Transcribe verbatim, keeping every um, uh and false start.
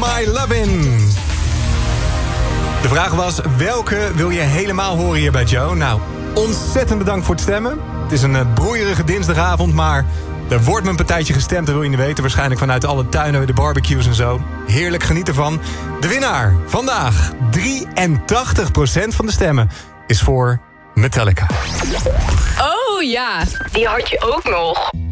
My Lovin'. De vraag was, welke wil je helemaal horen hier bij Joe? Nou, ontzettend bedankt voor het stemmen. Het is een uh, broeierige dinsdagavond, maar er wordt me een partijtje gestemd, dat wil je niet weten. Waarschijnlijk vanuit alle tuinen, de barbecues en zo. Heerlijk, geniet ervan. De winnaar vandaag, drieëntachtig procent van de stemmen, is voor Metallica. Oh ja, die had je ook nog.